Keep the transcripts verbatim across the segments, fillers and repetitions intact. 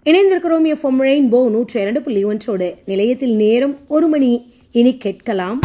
இணைந்திருக்கிறோம் FM rainbow நூற்றி இரண்டு புள்ளி ஒன்றோடு. நிலையத்தில் நேரம் ஒரு மணி. இனி கேட்கலாம்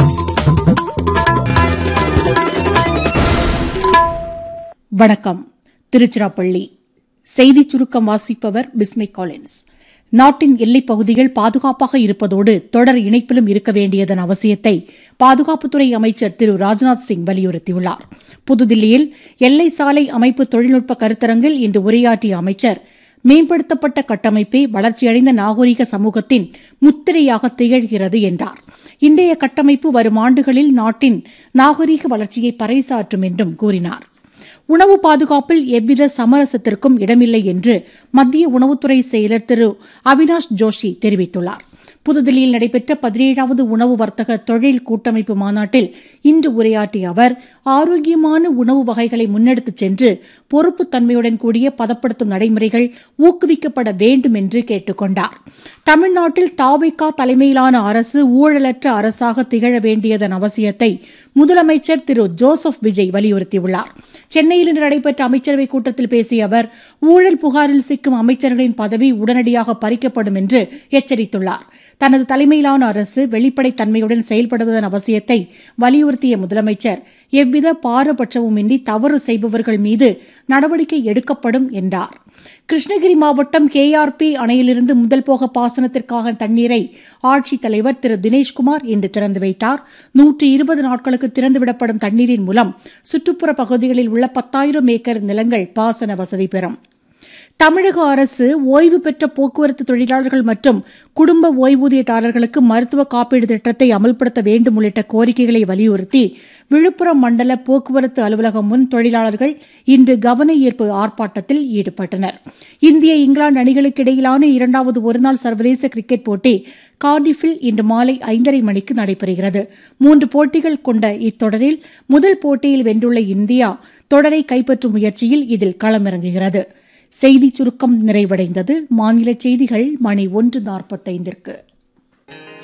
வணக்கம். திருச்சிராப்பள்ளி செய்தி சுருக்கம் வாசிப்பவர் பிஸ்மி காலின்ஸ். நாட்டின் எல்லைப் பகுதிகள் பாதுகாப்பாக இருப்பதோடு தொடர் இணைப்பிலும் இருக்க வேண்டியதன் அவசியத்தை பாதுகாப்புத்துறை அமைச்சர் திரு ராஜ்நாத் சிங் வலியுறுத்தியுள்ளார். புதுதில்லியில் எல்லை சாலை அமைப்பு தொழில்நுட்ப கருத்தரங்கில் இன்று உரையாற்றிய அமைச்சர், மேம்படுத்தப்பட்ட கட்டமைப்பே வளர்ச்சியடைந்த நாகரிக சமூகத்தின் முத்திரையாக திகழ்கிறது என்றார். இன்றைய கட்டமைப்பு வரும் ஆண்டுகளில் நாட்டின் நாகரிக வளர்ச்சியை பறைசாற்றும் என்றும் கூறினார். உணவு பாதுகாப்பில் எவ்வித சமரசத்திற்கும் இடமில்லை என்று மத்திய உணவுத்துறை செயலர் திரு அவினாஷ் ஜோஷி தெரிவித்துள்ளார். புதுதில்லியில் நடைபெற்ற பதினேழாவது உணவு வர்த்தக தொழில் கூட்டமைப்பு மாநாட்டில் இன்று உரையாற்றிய அவர், ஆரோக்கியமான உணவு வகைகளை முன்னெடுத்துச் சென்று பொறுப்புத்தன்மையுடன் கூடிய பதப்படுத்தும் நடைமுறைகள் ஊக்குவிக்கப்பட வேண்டும் என்று கேட்டுக் கொண்டார். தமிழ்நாட்டில் தாவேகா தலைமையிலான அரசு ஊழலற்ற அரசாக திகழ வேண்டியதன் அவசியத்தை முதலமைச்சர் திரு ஜோசப் விஜய் வலியுறுத்தியுள்ளார். சென்னையில் இன்று நடைபெற்ற அமைச்சரவைக் கூட்டத்தில் பேசிய அவர், ஊழல் புகாரில் சிக்கும் அமைச்சர்களின் பதவி உடனடியாக பறிக்கப்படும் என்று எச்சரித்துள்ளார். தனது தலைமையிலான அரசு வெளிப்படைத் தன்மையுடன் செயல்படுவதன் அவசியத்தை வலியுறுத்திய முதலமைச்சர், எவ்வித பாரபட்சமுமின்றி தவறு செய்பவர்கள் மீது நடவடிக்கை எடுக்கப்படும் என்றார். கிருஷ்ணகிரி மாவட்டம் கே ஆர் பி அணையிலிருந்து முதல் போக பாசனத்திற்காக தண்ணீரை ஆட்சித்தலைவர் திரு தினேஷ்குமார் இன்று திறந்து வைத்தார். நூற்றி இருபது நாட்களுக்கு திறந்துவிடப்படும் தண்ணீரின் மூலம் சுற்றுப்புற பகுதிகளில் உள்ள பத்தாயிரம் ஏக்கர் நிலங்கள் பாசன வசதி பெறும். தமிழக அரசு ஓய்வு பெற்ற போக்குவரத்து தொழிலாளர்கள் மற்றும் குடும்ப ஓய்வூதியதாரர்களுக்கு மருத்துவ காப்பீடு திட்டத்தை அமல்படுத்த வேண்டும் உள்ளிட்ட கோரிக்கைகளை வலியுறுத்தி விழுப்புரம் மண்டல போக்குவரத்து அலுவலகம் முன் தொழிலாளர்கள் இன்று கவன ஈர்ப்பு ஆர்ப்பாட்டத்தில் ஈடுபட்டனர். இந்திய இங்கிலாந்து அணிகளுக்கு இடையிலான இரண்டாவது ஒருநாள் சர்வதேச கிரிக்கெட் போட்டி கார்டிஃபில் இன்று மாலை ஐந்தரை மணிக்கு நடைபெறுகிறது. மூன்று போட்டிகள் கொண்ட இத்தொடரில் முதல் போட்டியில் வென்றுள்ள இந்தியா தொடரை கைப்பற்றும் முயற்சியில் இதில் களமிறங்குகிறது. செய்திச் சுருக்கம் நிறைவடைந்தது. மாநில செய்திகள் மணி ஒன்று நாற்பத்தைந்திற்கு.